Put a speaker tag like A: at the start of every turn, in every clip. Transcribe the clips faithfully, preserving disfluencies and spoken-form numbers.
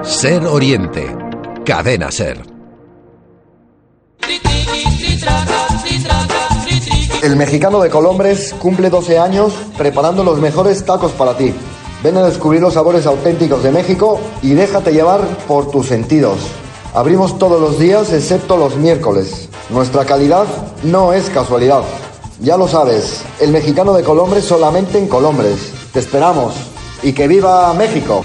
A: Ser Oriente, Cadena Ser.
B: El Mexicano de Colombres cumple doce años preparando los mejores tacos para ti. Ven a descubrir los sabores auténticos de México y déjate llevar por tus sentidos. Abrimos todos los días excepto los miércoles. Nuestra calidad no es casualidad. Ya lo sabes, el Mexicano de Colombres solamente en Colombres. Te esperamos. ¡Y que viva México!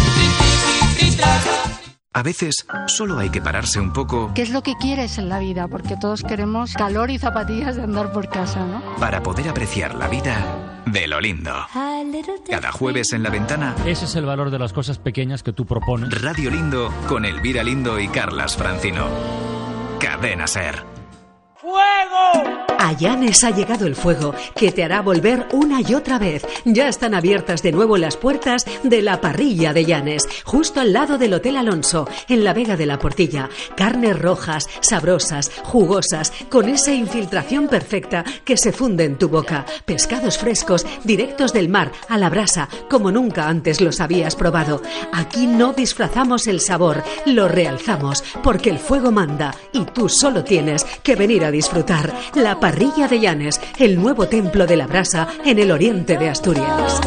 C: A veces solo hay que pararse un poco.
D: ¿Qué es lo que quieres en la vida? Porque todos queremos calor y zapatillas de andar por casa, ¿no?
C: Para poder apreciar la vida de lo lindo. Cada jueves en La Ventana.
E: Ese es el valor de las cosas pequeñas que tú propones.
C: Radio Lindo con Elvira Lindo y Carlas Francino. Cadena Ser.
F: ¡Fuego!
G: A Llanes ha llegado el fuego que te hará volver una y otra vez. Ya están abiertas de nuevo las puertas de la parrilla de Llanes, justo al lado del Hotel Alonso, en la Vega de la Portilla. Carnes rojas, sabrosas, jugosas, con esa infiltración perfecta que se funde en tu boca. Pescados frescos, directos del mar, a la brasa, como nunca antes los habías probado. Aquí no disfrazamos el sabor, lo realzamos, porque el fuego manda y tú solo tienes que venir a disfrutar. La parrilla de Llanes, el nuevo templo de la brasa en el oriente de Asturias.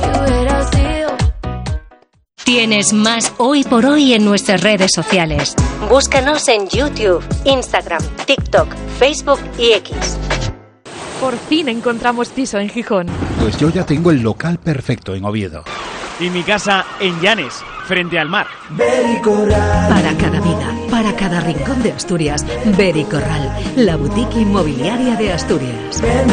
H: Tienes más Hoy por Hoy en nuestras redes sociales. Búscanos en YouTube, Instagram, TikTok, Facebook y X.
I: Por fin encontramos piso en Gijón.
J: Pues yo ya tengo el local perfecto en Oviedo.
K: Y mi casa en Llanes, frente al mar.
G: Para cada vida, para cada rincón de Asturias, Bericorral, la boutique inmobiliaria de Asturias.